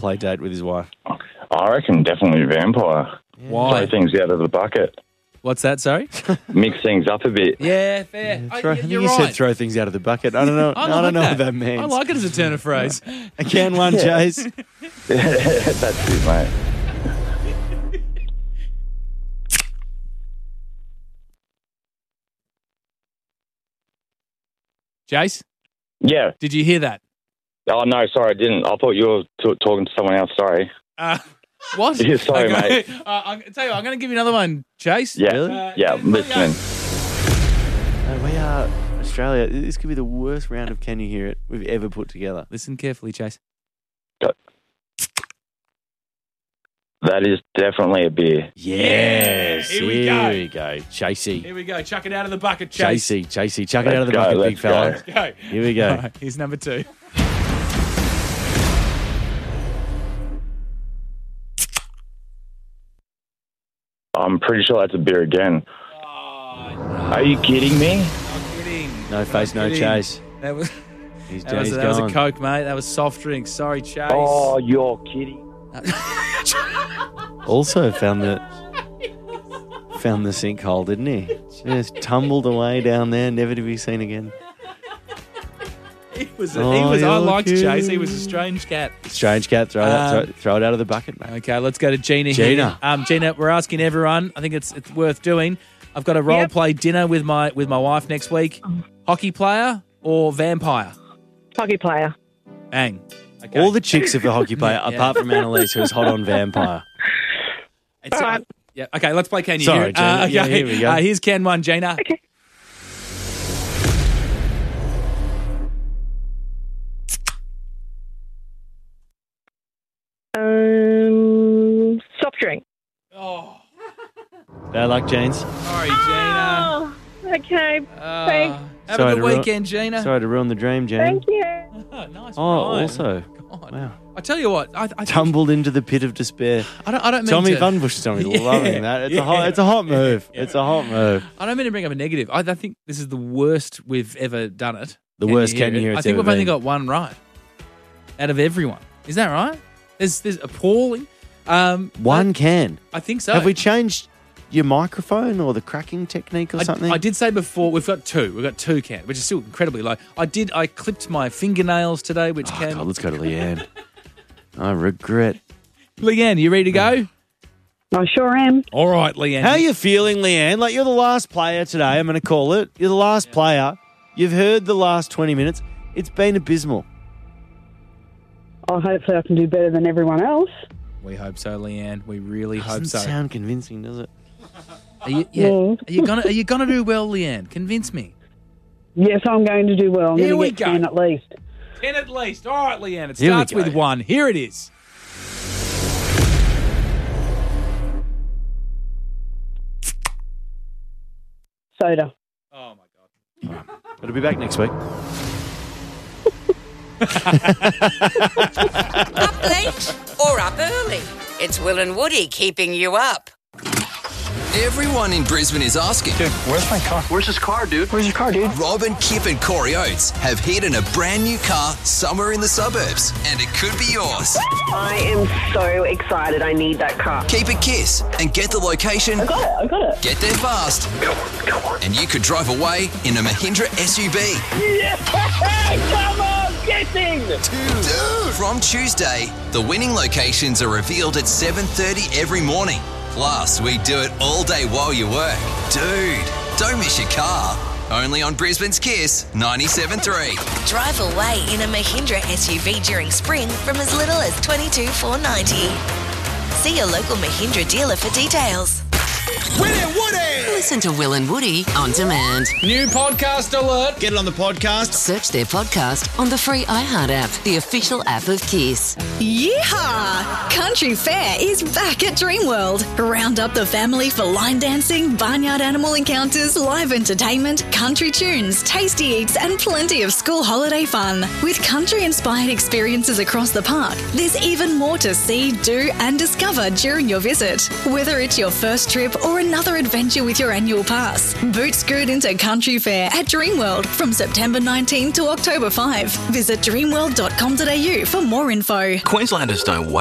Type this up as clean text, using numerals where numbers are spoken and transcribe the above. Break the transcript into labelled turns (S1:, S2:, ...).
S1: play date with his wife?
S2: I reckon definitely vampire.
S3: Why?
S2: Throw things out of the bucket.
S3: What's that, sorry?
S2: Mix things up a bit.
S3: Yeah, fair.
S1: I think
S3: you're
S1: you
S3: right.
S1: said throw things out of the bucket. I don't know. I don't know what that means.
S3: I like it as a turn of phrase.
S1: Again, one, Chase.
S2: That's it, mate.
S3: Jace,
S2: Yeah.
S3: did you hear that?
S2: Oh, no, sorry, I didn't. I thought you were talking to someone else. Sorry.
S3: What?
S2: Yeah, sorry, mate.
S3: I'll tell you what, I'm going to give you another one, Chase.
S2: Yeah.
S1: Really?
S2: Yeah, I'm listening.
S1: We are Australia. This could be the worst round of Can You Hear It we've ever put together.
S3: Listen carefully, Chase.
S2: That is definitely a beer.
S1: Yes.
S3: Here we go.
S1: Here we go. Chasey.
S3: Here we go. Chuck it out of the bucket, Chase.
S1: Chasey. Chuck it out of the bucket, big fella.
S3: Let's go.
S1: Here we go.
S3: All right, here's number 2.
S2: I'm pretty sure that's a beer again. Are you kidding me?
S3: I'm kidding.
S1: No face, no
S3: kidding.
S1: chase.
S3: That was,
S1: He's
S3: that was a
S1: gone.
S3: Coke, mate. That was soft drink. Sorry, Chase.
S2: Oh, you're kidding.
S1: Also found the sinkhole, didn't he? Just tumbled away down there, never to be seen again.
S3: He was.
S1: Oh,
S3: I
S1: you're
S3: liked
S1: cute.
S3: Chase. He was a strange cat.
S1: Strange cat, throw it out of the bucket, mate.
S3: Okay, let's go to Gina.
S1: Gina.
S3: Here. Gina, we're asking everyone. I think it's worth doing. I've got a role play dinner with my wife next week. Hockey player or vampire?
S4: Hockey player.
S3: Bang. Okay.
S1: All the chicks of a hockey player,
S3: Yeah.
S1: apart from Annalise, who's hot on vampire.
S3: It's,
S4: All right.
S3: Yeah. Okay. Let's play. Can you
S1: Sorry,
S3: hear it?
S1: Gina.
S3: Okay.
S1: Yeah, here we go.
S3: Here's Ken 1, Gina.
S4: Okay. Soft drink.
S3: Oh,
S1: Bad luck, James.
S3: sorry, Gina.
S4: Oh, okay. Thanks.
S3: Have
S1: Sorry
S3: a
S1: to
S3: good
S1: ruin-
S3: weekend, Gina.
S1: Sorry to ruin the dream, James.
S4: Thank you.
S3: Oh, nice.
S1: Oh,
S3: rhyme.
S1: also,
S3: God.
S1: wow.
S3: I tell you what. I think-
S1: Tumbled into the pit of despair.
S3: I don't mean
S1: Tommy
S3: to.
S1: Bunbush, Tommy,
S3: Yeah,
S1: loving that. It's a hot move. It's a hot move.
S3: I don't mean to bring up a negative. I think this is the worst we've ever done it.
S1: The worst Can You Hear
S3: I
S1: It's
S3: think
S1: ever
S3: we've only
S1: been.
S3: got one right out of everyone. Is that right? There's appalling.
S1: One can.
S3: I think so.
S1: Have we changed your microphone or the cracking technique or something?
S3: I did say before we've got 2. We've got 2 cans, which is still incredibly low. I clipped my fingernails today, which can.
S1: God, let's go to Leanne. I regret.
S3: Leanne, you ready to go?
S4: I sure am.
S3: All right, Leanne.
S1: How are you feeling, Leanne? Like, you're the last player today, I'm going to call it. You're the last player. You've heard the last 20 minutes. It's been abysmal.
S4: Oh, hopefully I can do better than everyone else.
S3: We hope so, Leanne. We really hope
S1: Doesn't
S3: so.
S1: sound convincing, does it?
S3: Are you gonna do well, Leanne? Convince me.
S4: Yes, I'm going to do well. I'm
S3: Here
S4: going
S3: we
S4: to get
S3: go.
S4: 10 at least.
S3: 10 at least. All right, Leanne. It
S1: Here we
S3: starts
S1: go.
S3: with 1. Here it is.
S4: Soda.
S3: Oh my God.
S1: It'll be back next week.
S5: Up late or up early? It's Will and Woody keeping you up.
S6: Everyone in Brisbane is asking.
S7: Where's my car? Where's his car, dude? Where's your car, dude?
S6: Rob and Kip and Corey Oates have hidden a brand new car somewhere in the suburbs, and it could be yours.
S4: I am so excited. I need that car.
S6: Keep a kiss and get the location.
S4: I got it.
S6: Get there fast,
S7: Come on.
S6: and you could drive away in a Mahindra SUV.
S4: Yeah! Come on, getting!
S6: Dude! From Tuesday, the winning locations are revealed at 7:30 every morning. Plus, we do it all day while you work. Dude, don't miss your car. Only on Brisbane's Kiss 97.3.
S5: Drive away in a Mahindra SUV during spring from as little as $22,490. See your local Mahindra dealer for details. Listen to Will and Woody on demand.
S3: New podcast alert.
S6: Get it on the podcast.
S5: Search their podcast on the free iHeart app, the official app of Kiss.
S8: Yeehaw! Country Fair is back at Dreamworld. Round up the family for line dancing, barnyard animal encounters, live entertainment, country tunes, tasty eats, and plenty of school holiday fun. With country-inspired experiences across the park, there's even more to see, do, and discover during your visit. Whether it's your first trip or or another adventure with your annual pass. Boot Scoot into Country Fair at Dreamworld from September 19 to October 5. Visit dreamworld.com.au for more info.
S9: Queenslanders don't